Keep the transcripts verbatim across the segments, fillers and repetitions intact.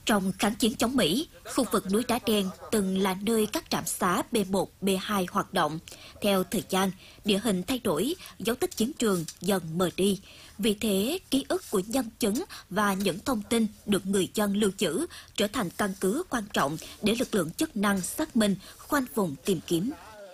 Trong kháng chiến chống Mỹ, khu vực núi Đá Đen từng là nơi các trạm xá B một, B hai hoạt động. Theo thời gian, địa hình thay đổi, dấu tích chiến trường dần mờ đi. Vì thế, ký ức của nhân chứng và những thông tin được người dân lưu trữ trở thành căn cứ quan trọng để lực lượng chức năng xác minh, khoanh vùng tìm kiếm.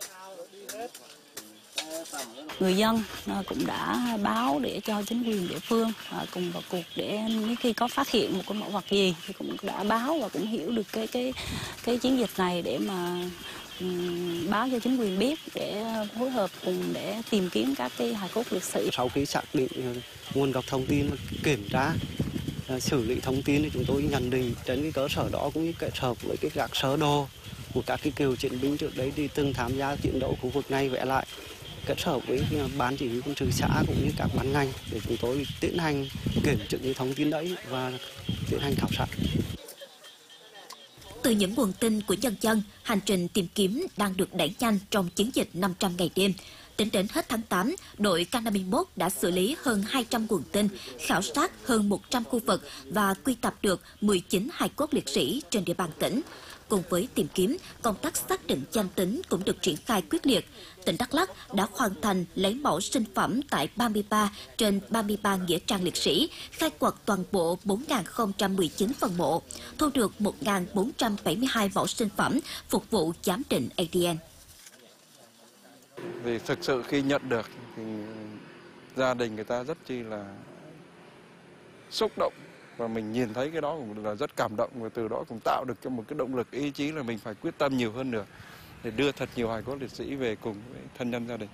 Người dân cũng đã báo để cho chính quyền địa phương cùng vào cuộc để khi có phát hiện một cái mẫu vật gì thì cũng đã báo và cũng hiểu được cái cái cái chiến dịch này để mà um, báo cho chính quyền biết để phối hợp cùng để tìm kiếm các cái hài cốt liệt sĩ. Sau khi xác định nguồn gốc thông tin, kiểm tra, xử lý thông tin thì chúng tôi nhận định trên cái cơ sở đó cũng như kết hợp với cái các sơ đồ của các cái cựu chiến binh trước đấy thì từng tham gia chiến đấu khu vực này vẽ lại, kết hợp với ban chỉ huy quân sự xã cũng như các ban ngành để chúng tôi tiến hành kiểm chứng những thông tin đấy và tiến hành khảo sát. Từ những nguồn tin của nhân dân, hành trình tìm kiếm đang được đẩy nhanh trong chiến dịch năm trăm ngày đêm. Tính đến hết tháng tám, đội K năm mươi mốt đã xử lý hơn hai trăm nguồn tin, khảo sát hơn một trăm khu vực và quy tập được mười chín hài cốt liệt sĩ trên địa bàn tỉnh. Cùng với tìm kiếm, công tác xác định danh tính cũng được triển khai quyết liệt. Tỉnh Đắk Lắk đã hoàn thành lấy mẫu sinh phẩm tại ba mươi ba trên ba mươi ba nghĩa trang liệt sĩ, khai quật toàn bộ bốn nghìn không trăm mười chín phần mộ, thu được một nghìn bốn trăm bảy mươi hai mẫu sinh phẩm phục vụ giám định A D N. Vì thực sự khi nhận được thì gia đình người ta rất chi là xúc động. Và mình nhìn thấy cái đó cũng là rất cảm động và từ đó cũng tạo được cho một cái động lực ý chí là mình phải quyết tâm nhiều hơn nữa để đưa thật nhiều hài cốt liệt sĩ về cùng với thân nhân gia đình.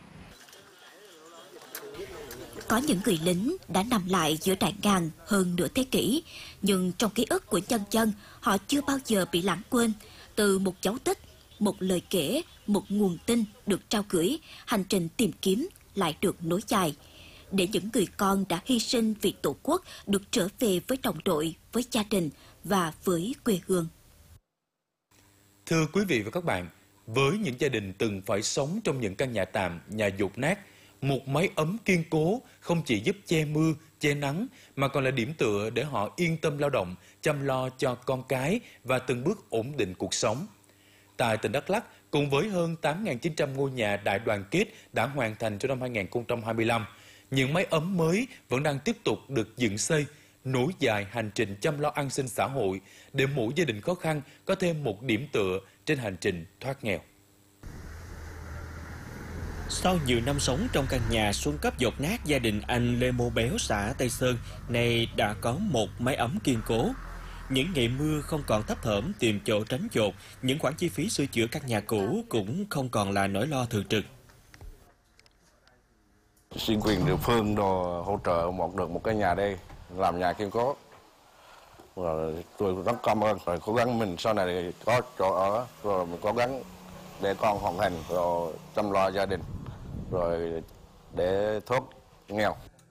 Có những người lính đã nằm lại giữa đại ngàn hơn nửa thế kỷ, nhưng trong ký ức của nhân dân, họ chưa bao giờ bị lãng quên. Từ một dấu tích, một lời kể, một nguồn tin được trao gửi, hành trình tìm kiếm lại được nối dài. Để những người con đã hy sinh vì Tổ quốc được trở về với đồng đội, với gia đình và với quê hương. Thưa quý vị và các bạn, với những gia đình từng phải sống trong những căn nhà tạm, nhà dột nát, một mái ấm kiên cố không chỉ giúp che mưa, che nắng mà còn là điểm tựa để họ yên tâm lao động, chăm lo cho con cái và từng bước ổn định cuộc sống. Tại tỉnh Đắk Lắk, cùng với hơn tám nghìn chín trăm ngôi nhà đại đoàn kết đã hoàn thành trong năm hai nghìn không trăm hai mươi lăm, những mái ấm mới vẫn đang tiếp tục được dựng xây, nối dài hành trình chăm lo an sinh xã hội để mỗi gia đình khó khăn có thêm một điểm tựa trên hành trình thoát nghèo. Sau nhiều năm sống trong căn nhà xuống cấp dột nát, gia đình anh Lê Mô Béo, xã Tây Sơn nay đã có một mái ấm kiên cố. Những ngày mưa không còn thấp thởm tìm chỗ tránh dột, những khoản chi phí sửa chữa căn nhà cũ cũng không còn là nỗi lo thường trực. Chính quyền địa phương đồ hỗ trợ một được một cái nhà đây làm nhà kiên cố, rồi tôi rất cảm ơn, rồi cố gắng mình sau này có chỗ ở, rồi mình cố gắng để con hoàn thành, rồi chăm lo gia đình, rồi để thoát nghèo.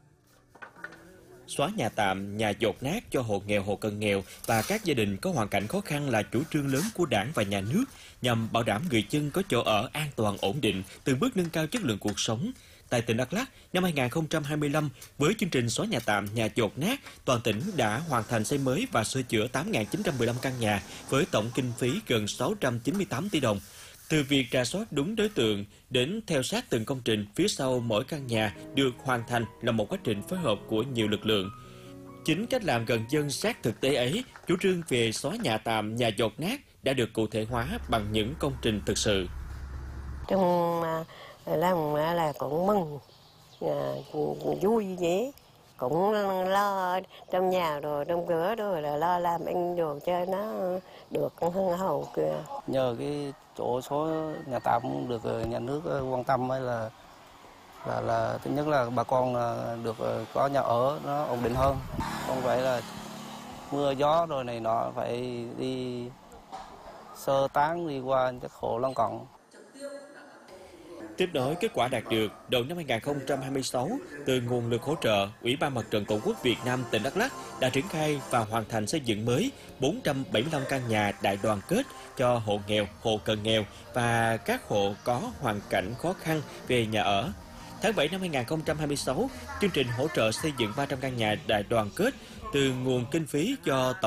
Xóa nhà tạm, nhà dột nát cho hộ nghèo, hộ cận nghèo và các gia đình có hoàn cảnh khó khăn là chủ trương lớn của Đảng và Nhà nước nhằm bảo đảm người dân có chỗ ở an toàn ổn định, từng bước nâng cao chất lượng cuộc sống. Tại tỉnh Đắk Lắk, năm hai nghìn không trăm hai mươi lăm, với chương trình xóa nhà tạm, nhà dột nát, toàn tỉnh đã hoàn thành xây mới và sửa chữa tám nghìn chín trăm mười lăm căn nhà với tổng kinh phí gần sáu trăm chín mươi tám tỷ đồng. Từ việc rà soát đúng đối tượng đến theo sát từng công trình, phía sau mỗi căn nhà được hoàn thành là một quá trình phối hợp của nhiều lực lượng. Chính cách làm gần dân sát thực tế ấy, chủ trương về xóa nhà tạm, nhà dột nát đã được cụ thể hóa bằng những công trình thực sự. Trong làm là cũng mừng, vui vậy, cũng lo trong nhà rồi trong cửa rồi là lo làm ăn đồ cho nó được hân hậu kìa. Nhờ cái chỗ số nhà tạm được nhà nước quan tâm ấy là là là thứ nhất là bà con được có nhà ở nó ổn định hơn, không phải là mưa gió rồi này nọ phải đi sơ tán đi qua các hộ lân cận. Tiếp nối kết quả đạt được, đầu năm hai nghìn không trăm hai mươi sáu, từ nguồn lực hỗ trợ, Ủy ban Mặt trận Tổ quốc Việt Nam tỉnh Đắk Lắk đã triển khai và hoàn thành xây dựng mới bốn trăm bảy mươi lăm căn nhà đại đoàn kết cho hộ nghèo, hộ cận nghèo và các hộ có hoàn cảnh khó khăn về nhà ở. Tháng bảy năm hai nghìn không trăm hai mươi sáu, chương trình hỗ trợ xây dựng ba trăm căn nhà đại đoàn kết từ nguồn kinh phí cho